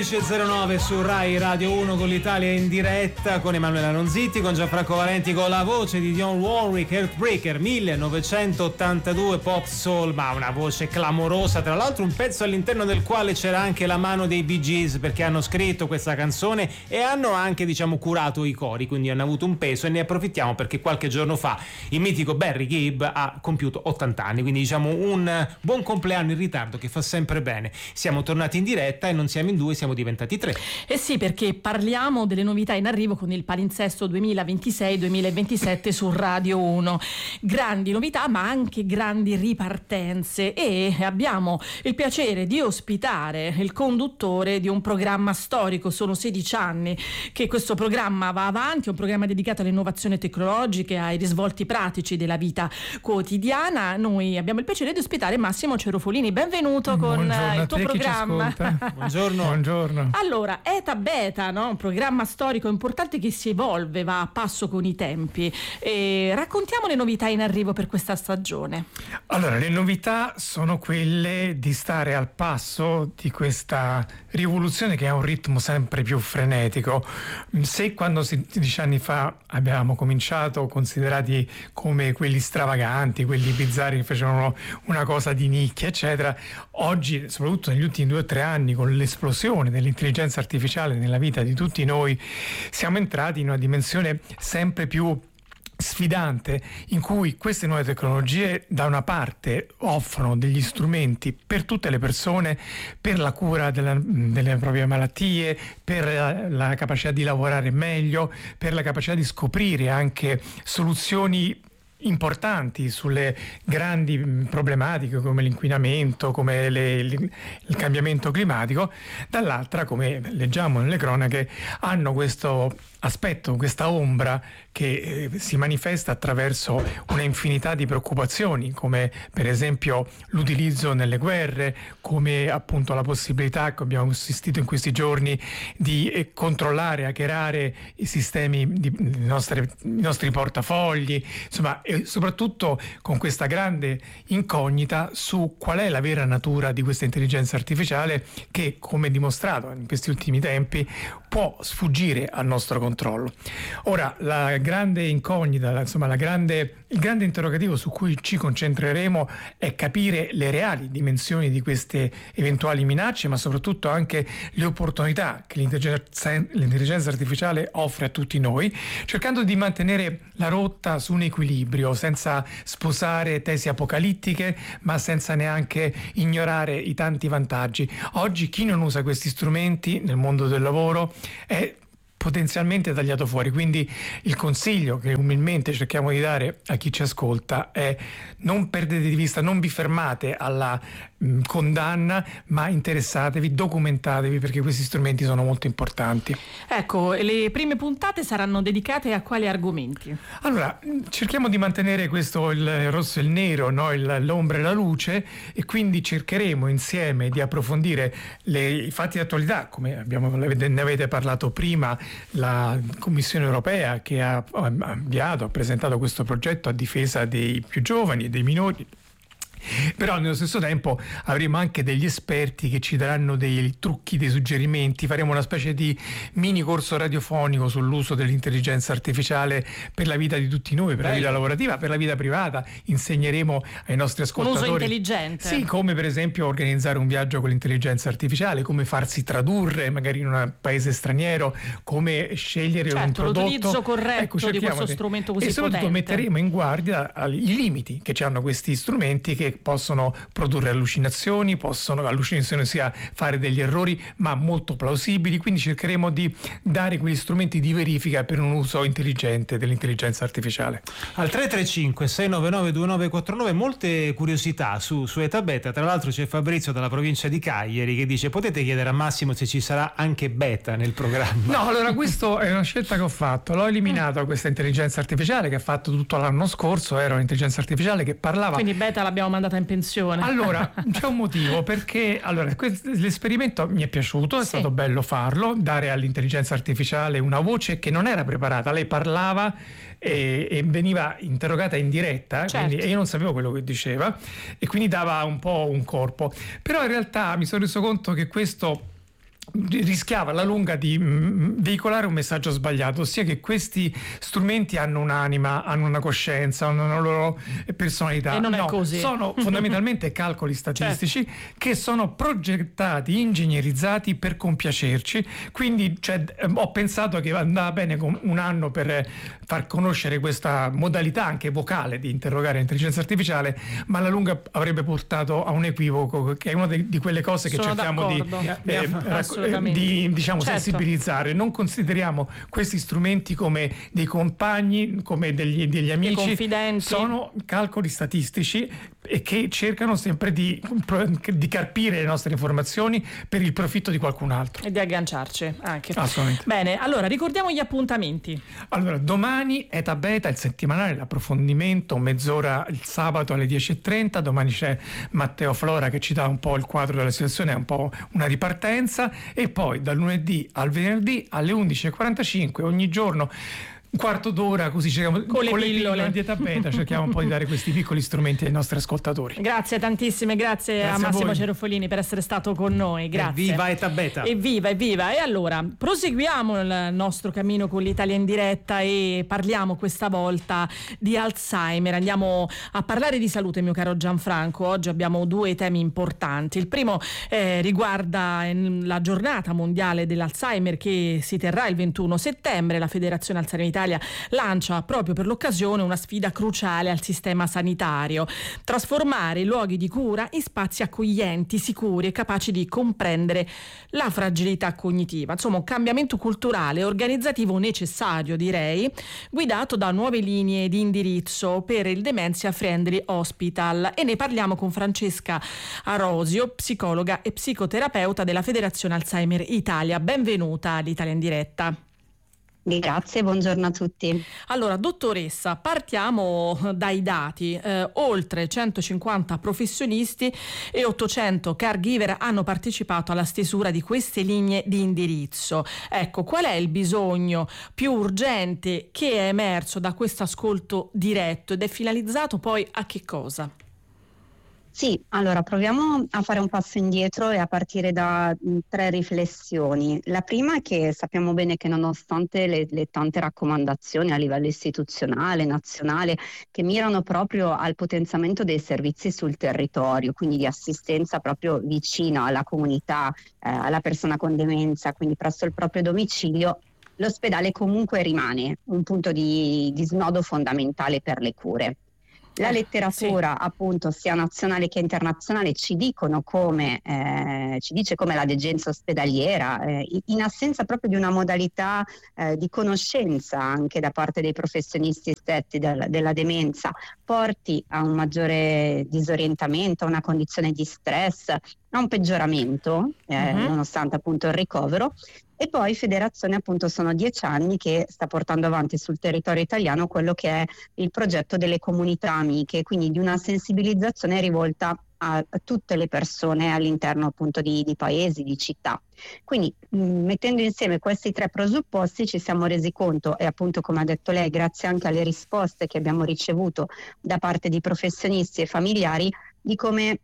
11.09 su Rai Radio 1 con l'Italia in diretta, con Emanuela Nonzitti, con Gianfranco Valenti, con la voce di Dionne Warwick, Heartbreaker 1982, pop soul, ma una voce clamorosa, tra l'altro un pezzo all'interno del quale c'era anche la mano dei Bee Gees, perché hanno scritto questa canzone e hanno anche, diciamo, curato i cori, quindi hanno avuto un peso, e ne approfittiamo perché qualche giorno fa il mitico Barry Gibb ha compiuto 80 anni, quindi diciamo un buon compleanno in ritardo che fa sempre bene. Siamo tornati in diretta e non siamo in due, siamo diventati tre. Eh sì, perché parliamo delle novità in arrivo con il palinsesto 2026-2027 su Radio 1. Grandi novità, ma anche grandi ripartenze, e abbiamo il piacere di ospitare il conduttore di un programma storico. Sono 16 anni che questo programma va avanti, un programma dedicato alle innovazioni tecnologiche, ai risvolti pratici della vita quotidiana. Noi abbiamo il piacere di ospitare Massimo Cerofolini. Benvenuto con il tuo programma. Buongiorno. Buongiorno. Allora, Eta Beta, no? Un programma storico importante che si evolve, va a passo con i tempi. Raccontiamo le novità in arrivo per questa stagione. Allora, le novità sono quelle di stare al passo di questa rivoluzione che ha un ritmo sempre più frenetico. Se quando 16 anni fa abbiamo cominciato considerati come quelli stravaganti, quelli bizzarri che facevano una cosa di nicchia, eccetera, oggi, soprattutto negli ultimi 2 o 3 anni, con l'esplosione dell'intelligenza artificiale nella vita di tutti noi, siamo entrati in una dimensione sempre più sfidante, in cui queste nuove tecnologie da una parte offrono degli strumenti per tutte le persone, per la cura delle proprie malattie, per la capacità di lavorare meglio, per la capacità di scoprire anche soluzioni importanti sulle grandi problematiche come l'inquinamento, come il cambiamento climatico. Dall'altra, come leggiamo nelle cronache, hanno questo aspetto, questa ombra che si manifesta attraverso una infinità di preoccupazioni, come per esempio l'utilizzo nelle guerre, come appunto la possibilità che abbiamo assistito in questi giorni di controllare, hackerare i sistemi, i nostri portafogli, insomma, e soprattutto con questa grande incognita su qual è la vera natura di questa intelligenza artificiale che, come dimostrato in questi ultimi tempi, può sfuggire al nostro controllo. Ora, la grande incognita, il grande interrogativo su cui ci concentreremo è capire le reali dimensioni di queste eventuali minacce, ma soprattutto anche le opportunità che l'intelligenza artificiale offre a tutti noi, cercando di mantenere la rotta su un equilibrio, senza sposare tesi apocalittiche, ma senza neanche ignorare i tanti vantaggi. Oggi chi non usa questi strumenti nel mondo del lavoro è potenzialmente tagliato fuori, quindi il consiglio che umilmente cerchiamo di dare a chi ci ascolta è: non perdete di vista, non vi fermate alla condanna, ma interessatevi, documentatevi, perché questi strumenti sono molto importanti. Ecco, le prime puntate saranno dedicate a quali argomenti? Allora, cerchiamo di mantenere questo, il rosso e il nero, no? L'ombra e la luce, e quindi cercheremo insieme di approfondire i fatti di attualità, come ne avete parlato prima, la Commissione europea che ha presentato questo progetto a difesa dei più giovani e dei minori. Però nello stesso tempo avremo anche degli esperti che ci daranno dei trucchi, dei suggerimenti. Faremo una specie di mini corso radiofonico sull'uso dell'intelligenza artificiale per la vita di tutti noi, per la vita lavorativa, per la vita privata. Insegneremo ai nostri ascoltatori un uso intelligente. Sì, come per esempio organizzare un viaggio con l'intelligenza artificiale, come farsi tradurre magari in un paese straniero, come scegliere un prodotto, l'utilizzo corretto di questo strumento così potente. E soprattutto metteremo in guardia i limiti che hanno questi strumenti, che possono produrre allucinazioni, sia fare degli errori, ma molto plausibili. Quindi cercheremo di dare quegli strumenti di verifica per un uso intelligente dell'intelligenza artificiale. Al 335 699 2949 molte curiosità su Eta Beta. Tra l'altro c'è Fabrizio dalla provincia di Cagliari che dice: potete chiedere a Massimo se ci sarà anche beta nel programma? No, allora questa è una scelta che ho fatto. L'ho eliminato questa intelligenza artificiale che ha fatto tutto l'anno scorso. Era un'intelligenza artificiale che parlava. Quindi beta l'abbiamo mandata in pensione. Allora, c'è un motivo, perché l'esperimento mi è piaciuto, è stato bello farlo, dare all'intelligenza artificiale una voce che non era preparata. Lei parlava e veniva interrogata in diretta, quindi, e io non sapevo quello che diceva, e quindi dava un po' un corpo. Però in realtà mi sono reso conto che questo rischiava alla lunga di veicolare un messaggio sbagliato, ossia che questi strumenti hanno un'anima, hanno una coscienza, hanno una loro personalità. E non è così. Sono fondamentalmente calcoli statistici che sono progettati, ingegnerizzati per compiacerci. Quindi ho pensato che andava bene con un anno per far conoscere questa modalità anche vocale di interrogare l'intelligenza artificiale, ma alla lunga avrebbe portato a un equivoco, che è una di quelle cose che cerchiamo di sensibilizzare. Non consideriamo questi strumenti come dei compagni, come degli amici, dei confidenti. Sono calcoli statistici e che cercano sempre di carpire le nostre informazioni per il profitto di qualcun altro. E di agganciarci anche. Assolutamente. Bene, allora ricordiamo gli appuntamenti. Allora, domani Eta Beta, il settimanale, l'approfondimento, mezz'ora il sabato alle 10:30. Domani c'è Matteo Flora che ci dà un po' il quadro della situazione, è un po' una ripartenza, e poi dal lunedì al venerdì alle 11:45 ogni giorno, un quarto d'ora, così cerchiamo con le pillole di Eta Beta, cerchiamo un po' di dare questi piccoli strumenti ai nostri ascoltatori. Grazie tantissime, grazie a Massimo Cerofolini per essere stato con noi. Grazie. Evviva Eta Beta. Evviva. E allora proseguiamo il nostro cammino con l'Italia in diretta e parliamo questa volta di Alzheimer. Andiamo a parlare di salute, mio caro Gianfranco. Oggi abbiamo due temi importanti. Il primo riguarda la giornata mondiale dell'Alzheimer che si terrà il 21 settembre. La Federazione Alzheimer Italia lancia proprio per l'occasione una sfida cruciale al sistema sanitario: trasformare i luoghi di cura in spazi accoglienti, sicuri e capaci di comprendere la fragilità cognitiva. Insomma, un cambiamento culturale e organizzativo necessario, direi, guidato da nuove linee di indirizzo per il Dementia Friendly Hospital. E ne parliamo con Francesca Arosio, psicologa e psicoterapeuta della Federazione Alzheimer Italia. Benvenuta all'Italia in diretta. Grazie, buongiorno a tutti. Allora, dottoressa, partiamo dai dati. Oltre 150 professionisti e 800 caregiver hanno partecipato alla stesura di queste linee di indirizzo. Ecco, qual è il bisogno più urgente che è emerso da questo ascolto diretto ed è finalizzato poi a che cosa? Sì, allora proviamo a fare un passo indietro e a partire da 3 riflessioni. La prima è che sappiamo bene che nonostante le tante raccomandazioni a livello istituzionale, nazionale, che mirano proprio al potenziamento dei servizi sul territorio, quindi di assistenza proprio vicino alla comunità, alla persona con demenza, quindi presso il proprio domicilio, l'ospedale comunque rimane un punto di snodo fondamentale per le cure. La letteratura, appunto, sia nazionale che internazionale, ci dice come la degenza ospedaliera, in assenza proprio di una modalità di conoscenza anche da parte dei professionisti stessi della demenza, porti a un maggiore disorientamento, a una condizione di stress, a un peggioramento, nonostante appunto il ricovero. E poi Federazione, appunto, sono 10 anni che sta portando avanti sul territorio italiano quello che è il progetto delle comunità amiche, quindi di una sensibilizzazione rivolta a tutte le persone all'interno appunto di paesi, di città. Quindi mettendo insieme questi 3 presupposti ci siamo resi conto, e appunto come ha detto lei, grazie anche alle risposte che abbiamo ricevuto da parte di professionisti e familiari, di come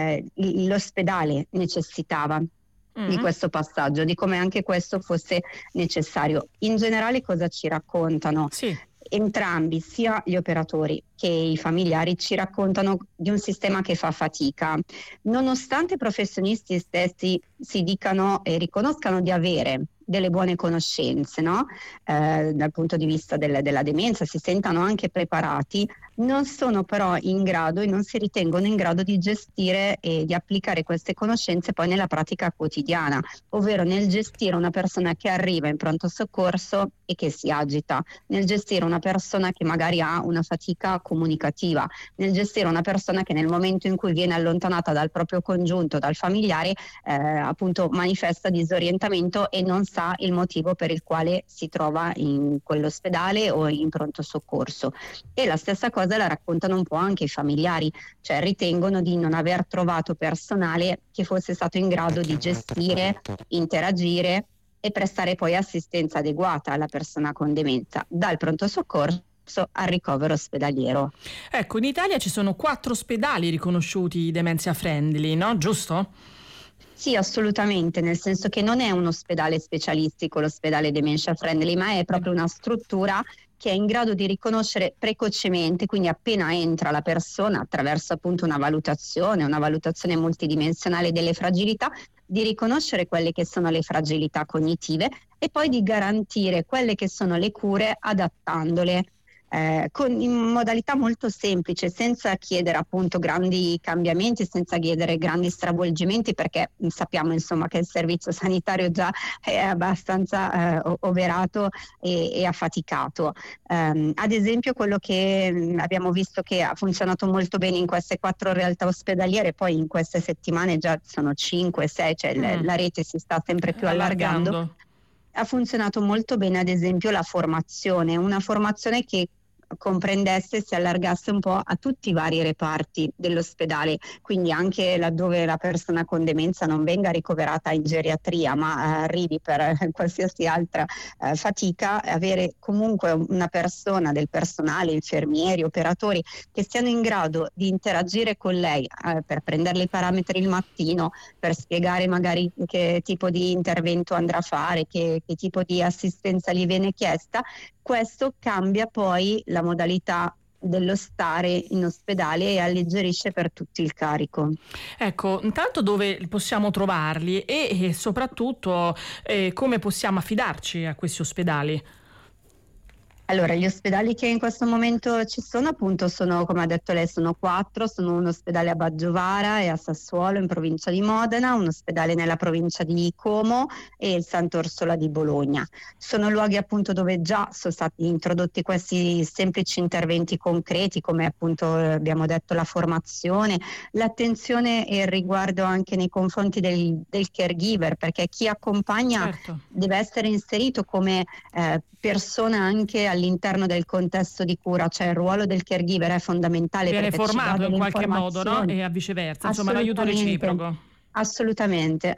l'ospedale necessitava di questo passaggio, di come anche questo fosse necessario. In generale cosa ci raccontano? Entrambi, sia gli operatori che i familiari, ci raccontano di un sistema che fa fatica, nonostante i professionisti stessi si dicano e riconoscano di avere delle buone conoscenze, no? Dal punto di vista della demenza, si sentano anche preparati, non sono però in grado e non si ritengono in grado di gestire e di applicare queste conoscenze poi nella pratica quotidiana, ovvero nel gestire una persona che arriva in pronto soccorso e che si agita, nel gestire una persona che magari ha una fatica comunicativa, nel gestire una persona che nel momento in cui viene allontanata dal proprio congiunto, dal familiare, appunto manifesta disorientamento e non sa il motivo per il quale si trova in quell'ospedale o in pronto soccorso. E la stessa cosa la raccontano un po' anche i familiari, cioè ritengono di non aver trovato personale che fosse stato in grado di gestire, interagire e prestare poi assistenza adeguata alla persona con demenza, dal pronto soccorso al ricovero ospedaliero. Ecco, in Italia ci sono 4 ospedali riconosciuti dementia friendly, no? Giusto? Sì, assolutamente, nel senso che non è un ospedale specialistico, l'ospedale dementia friendly, ma è proprio una struttura che è in grado di riconoscere precocemente, quindi appena entra la persona, attraverso appunto una valutazione multidimensionale delle fragilità, di riconoscere quelle che sono le fragilità cognitive e poi di garantire quelle che sono le cure adattandole. In modalità molto semplice, senza chiedere appunto grandi cambiamenti, senza chiedere grandi stravolgimenti, perché sappiamo insomma che il servizio sanitario già è abbastanza overato e affaticato. Ad esempio, quello che abbiamo visto che ha funzionato molto bene in queste 4 realtà ospedaliere, poi in queste settimane già sono 5, 6, cioè la rete si sta sempre più allargando. Ha funzionato molto bene ad esempio la formazione, una formazione che comprendesse, si allargasse un po' a tutti i vari reparti dell'ospedale, quindi anche laddove la persona con demenza non venga ricoverata in geriatria ma arrivi per qualsiasi altra fatica, avere comunque una persona del personale, infermieri, operatori che siano in grado di interagire con lei per prenderle i parametri il mattino, per spiegare magari che tipo di intervento andrà a fare, che tipo di assistenza gli viene chiesta. Questo cambia poi la modalità dello stare in ospedale e alleggerisce per tutti il carico. Ecco, intanto dove possiamo trovarli e soprattutto come possiamo affidarci a questi ospedali? Allora, gli ospedali che in questo momento ci sono appunto sono, come ha detto lei, sono 4, sono un ospedale a Baggiovara e a Sassuolo in provincia di Modena, un ospedale nella provincia di Como e il Sant'Orsola di Bologna. Sono luoghi appunto dove già sono stati introdotti questi semplici interventi concreti, come appunto abbiamo detto la formazione, l'attenzione e il riguardo anche nei confronti del caregiver, perché chi accompagna deve essere inserito come persona anche all'interno del contesto di cura, cioè il ruolo del caregiver è fondamentale. Viene perché formato in qualche modo, no? E a viceversa, insomma l'aiuto reciproco. Assolutamente.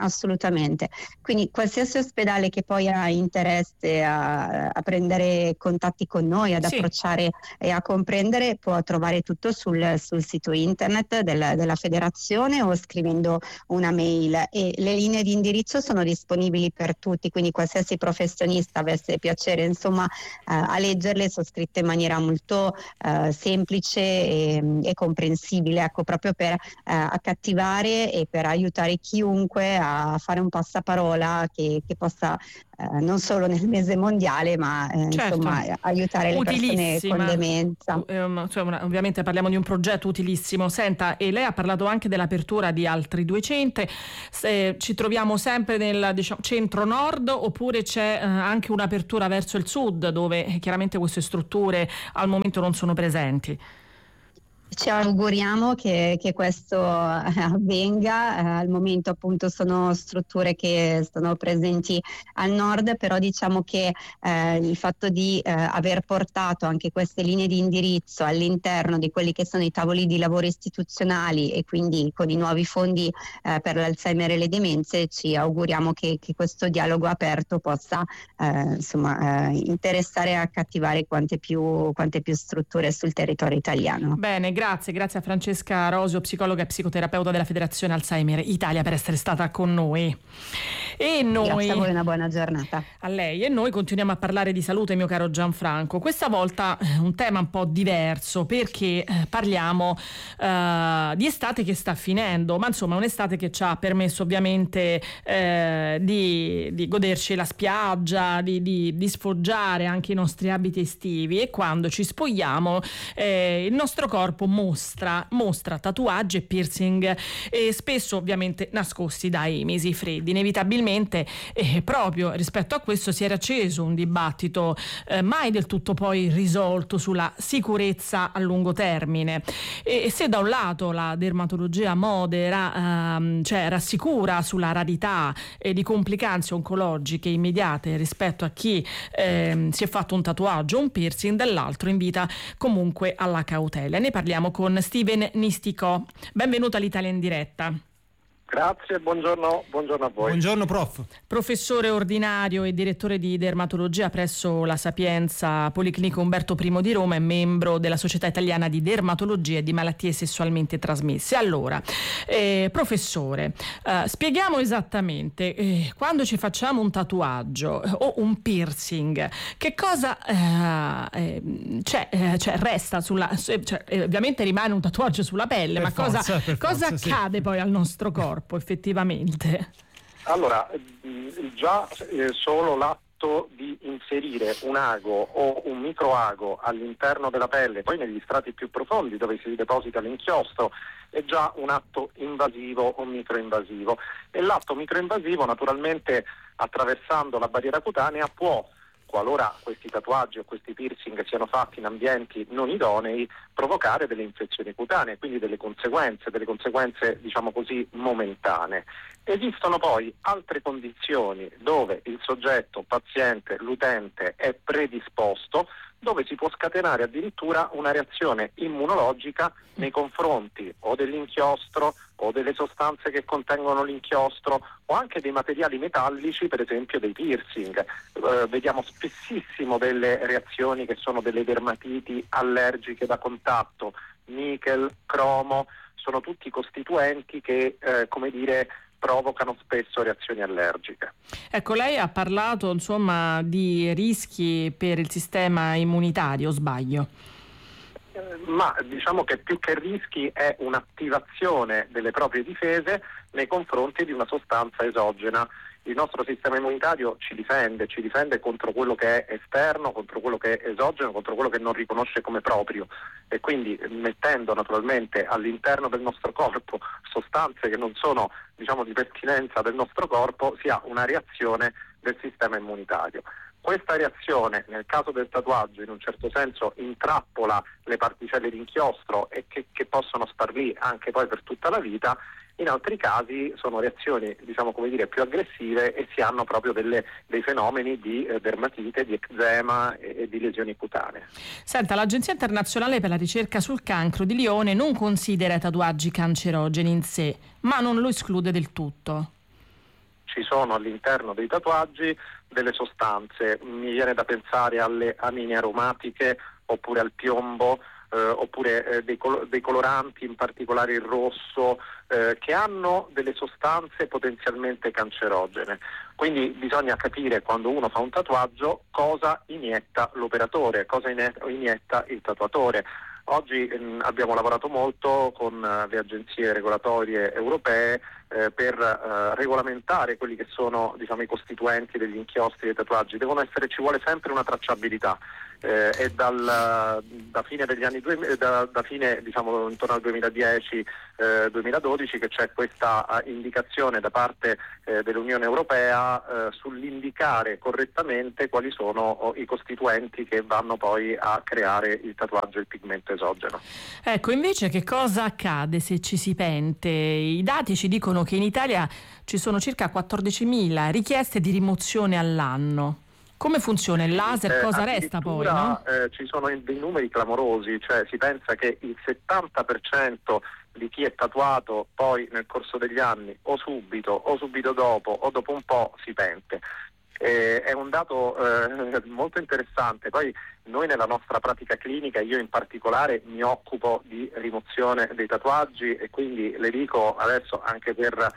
Quindi qualsiasi ospedale che poi ha interesse a prendere contatti con noi, ad approcciare e a comprendere, può trovare tutto sul sito internet della federazione o scrivendo una mail, e le linee di indirizzo sono disponibili per tutti, quindi qualsiasi professionista avesse piacere insomma a leggerle, sono scritte in maniera molto semplice e comprensibile, ecco, proprio per accattivare e per aiutare chiunque a fare un passaparola che possa non solo nel mese mondiale ma insomma aiutare le persone con demenza. Ovviamente parliamo di un progetto utilissimo. Senta, e lei ha parlato anche dell'apertura di altri 2 centri, ci troviamo sempre nel centro-nord oppure c'è anche un'apertura verso il sud dove chiaramente queste strutture al momento non sono presenti? Ci auguriamo che questo avvenga. Al momento appunto sono strutture che sono presenti al nord, però diciamo che il fatto di aver portato anche queste linee di indirizzo all'interno di quelli che sono i tavoli di lavoro istituzionali e quindi con i nuovi fondi per l'Alzheimer e le demenze, ci auguriamo che questo dialogo aperto possa interessare e accattivare quante più strutture sul territorio italiano. Bene, grazie a Francesca Rosio, psicologa e psicoterapeuta della Federazione Alzheimer Italia, per essere stata con noi. E noi, grazie a voi, una buona giornata. A lei. E noi continuiamo a parlare di salute, mio caro Gianfranco. Questa volta un tema un po' diverso, perché parliamo di estate che sta finendo, ma insomma un'estate che ci ha permesso ovviamente di goderci la spiaggia, di sfoggiare anche i nostri abiti estivi, e quando ci spogliamo il nostro corpo mostra tatuaggi e piercing, spesso ovviamente nascosti dai mesi freddi. Inevitabilmente proprio rispetto a questo si era acceso un dibattito mai del tutto poi risolto sulla sicurezza a lungo termine, e se da un lato la dermatologia modera, rassicura sulla rarità di complicanze oncologiche immediate rispetto a chi si è fatto un tatuaggio o un piercing, dall'altro invita comunque alla cautela. Ne parliamo con Steven Nisticò. Benvenuto all'Italia in diretta. Grazie, buongiorno a voi. Buongiorno prof. Professore ordinario e direttore di dermatologia presso la Sapienza Policlinico Umberto I di Roma e membro della Società Italiana di Dermatologia e di Malattie Sessualmente Trasmesse. Allora, professore, spieghiamo esattamente quando ci facciamo un tatuaggio o un piercing, che cosa resta sulla... ovviamente rimane un tatuaggio sulla pelle, ma cosa accade sì. poi al nostro corpo effettivamente? Allora, già solo l'atto di inserire un ago o un microago all'interno della pelle, poi negli strati più profondi dove si deposita l'inchiostro, è già un atto invasivo o microinvasivo. E l'atto microinvasivo, naturalmente, attraversando la barriera cutanea, può, qualora questi tatuaggi o questi piercing siano fatti in ambienti non idonei, provocare delle infezioni cutanee, quindi delle conseguenze diciamo così momentanee. Esistono poi altre condizioni dove il soggetto, paziente, l'utente è predisposto, dove si può scatenare addirittura una reazione immunologica nei confronti o dell'inchiostro o delle sostanze che contengono l'inchiostro o anche dei materiali metallici, per esempio dei piercing. Vediamo spessissimo delle reazioni che sono delle dermatiti allergiche da contatto, nichel, cromo, sono tutti costituenti che, provocano spesso reazioni allergiche. Ecco, lei ha parlato di rischi per il sistema immunitario, sbaglio? Ma diciamo che più che rischi è un'attivazione delle proprie difese nei confronti di una sostanza esogena. Il nostro sistema immunitario ci difende contro quello che è esterno, contro quello che è esogeno, contro quello che non riconosce come proprio, e quindi mettendo naturalmente all'interno del nostro corpo sostanze che non sono di pertinenza del nostro corpo, si ha una reazione del sistema immunitario. Questa reazione, nel caso del tatuaggio, in un certo senso intrappola le particelle di inchiostro e che possono star lì anche poi per tutta la vita. In altri casi sono reazioni più aggressive e si hanno proprio dei fenomeni di dermatite, di eczema e di lesioni cutanee. Senta, l'Agenzia Internazionale per la Ricerca sul Cancro di Lione non considera i tatuaggi cancerogeni in sé, ma non lo esclude del tutto. Ci sono all'interno dei tatuaggi delle sostanze, mi viene da pensare alle amine aromatiche oppure al piombo, oppure dei coloranti, in particolare il rosso, che hanno delle sostanze potenzialmente cancerogene. Quindi bisogna capire, quando uno fa un tatuaggio, cosa inietta l'operatore, cosa inietta il tatuatore. Oggi abbiamo lavorato molto con le agenzie regolatorie europee per regolamentare quelli che sono i costituenti degli inchiostri dei tatuaggi. Ci vuole sempre una tracciabilità. E da fine degli anni intorno al 2010-2012 che c'è questa indicazione da parte dell'Unione Europea sull'indicare correttamente quali sono i costituenti che vanno poi a creare il tatuaggio e il pigmento esogeno. Ecco, invece che cosa accade se ci si pente? I dati ci dicono che in Italia ci sono circa 14.000 richieste di rimozione all'anno. Come funziona il laser? Cosa resta poi? No? Ci sono dei numeri clamorosi, cioè si pensa che il 70% di chi è tatuato poi nel corso degli anni o subito dopo o dopo un po' si pente. È un dato molto interessante. Poi noi nella nostra pratica clinica, io in particolare mi occupo di rimozione dei tatuaggi e quindi le dico adesso, anche per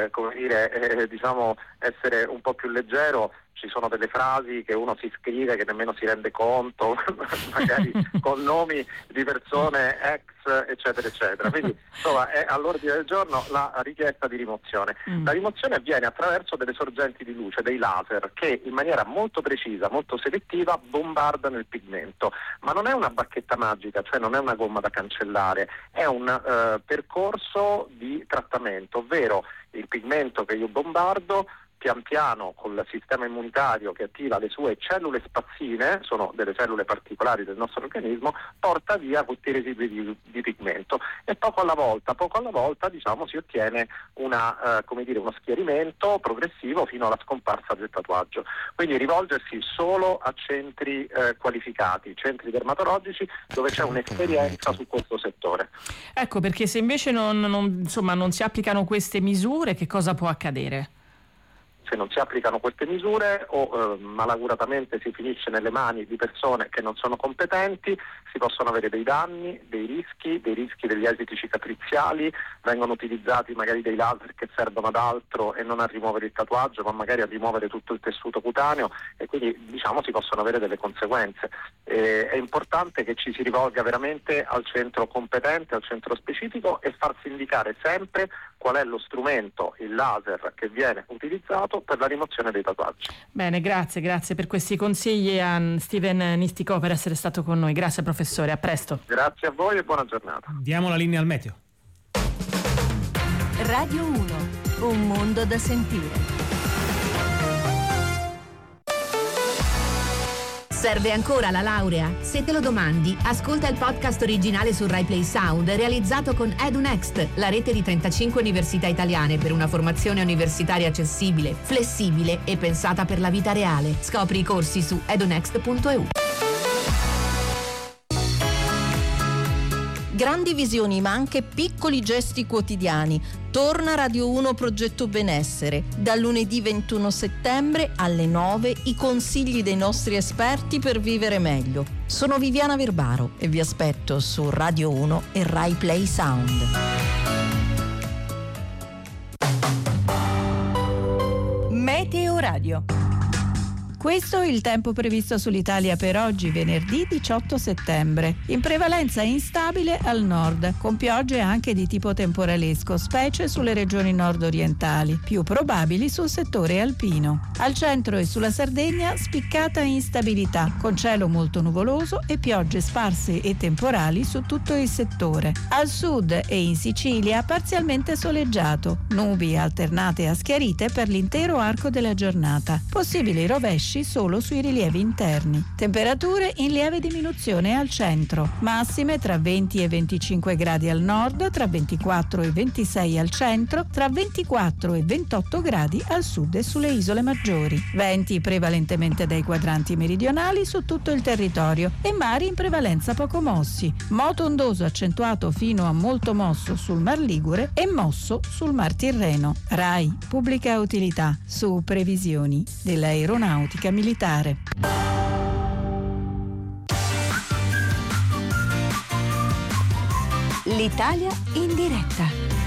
essere un po' più leggero, ci sono delle frasi che uno si scrive che nemmeno si rende conto, magari con nomi di persone ex, eccetera eccetera. Quindi insomma è all'ordine del giorno la richiesta di rimozione. La rimozione avviene attraverso delle sorgenti di luce, dei laser, che in maniera molto precisa, molto selettiva bombardano il pigmento, ma non è una bacchetta magica, cioè non è una gomma da cancellare, è un percorso di trattamento, ovvero il pigmento che io bombardo pian piano col sistema immunitario che attiva le sue cellule spazzine, sono delle cellule particolari del nostro organismo, porta via questi residui di pigmento e poco alla volta si ottiene uno schiarimento progressivo fino alla scomparsa del tatuaggio. Quindi rivolgersi solo a centri qualificati, centri dermatologici dove c'è un'esperienza su questo settore. Ecco, perché se invece non si applicano queste misure, che cosa può accadere? Se non si applicano queste misure o malaguratamente si finisce nelle mani di persone che non sono competenti, si possono avere dei danni, dei rischi degli esiti cicatriziali, vengono utilizzati magari dei laser che servono ad altro e non a rimuovere il tatuaggio, ma magari a rimuovere tutto il tessuto cutaneo, e quindi si possono avere delle conseguenze. È importante che ci si rivolga veramente al centro competente, al centro specifico, e farsi indicare sempre qual è lo strumento, il laser che viene utilizzato per la rimozione dei tatuaggi. Bene, grazie per questi consigli a Steven Nisticò per essere stato con noi. Grazie professore, a presto. Grazie a voi e buona giornata. Diamo la linea al meteo. Radio 1, un mondo da sentire. Serve ancora la laurea? Se te lo domandi, ascolta il podcast originale su Rai Play Sound realizzato con EduNext, la rete di 35 università italiane per una formazione universitaria accessibile, flessibile e pensata per la vita reale. Scopri i corsi su edunext.eu. Grandi visioni ma anche piccoli gesti quotidiani. Torna Radio 1 Progetto Benessere. Dal lunedì 21 settembre alle 9 i consigli dei nostri esperti per vivere meglio. Sono Viviana Verbaro e vi aspetto su Radio 1 e Rai Play Sound. Meteo Radio. Questo è il tempo previsto sull'Italia per oggi, venerdì 18 settembre. In prevalenza instabile al nord, con piogge anche di tipo temporalesco, specie sulle regioni nord-orientali, più probabili sul settore alpino. Al centro e sulla Sardegna spiccata instabilità, con cielo molto nuvoloso e piogge sparse e temporali su tutto il settore. Al sud e in Sicilia parzialmente soleggiato, nubi alternate a schiarite per l'intero arco della giornata. Possibili rovesci solo sui rilievi interni. Temperature in lieve diminuzione al centro, massime tra 20 e 25 gradi al nord, tra 24 e 26 al centro, tra 24 e 28 gradi al sud e sulle isole maggiori. Venti prevalentemente dai quadranti meridionali su tutto il territorio e mari in prevalenza poco mossi. Moto ondoso accentuato fino a molto mosso sul Mar Ligure e mosso sul Mar Tirreno. RAI Pubblica Utilità su previsioni dell'aeronautica militare. L'Italia in diretta.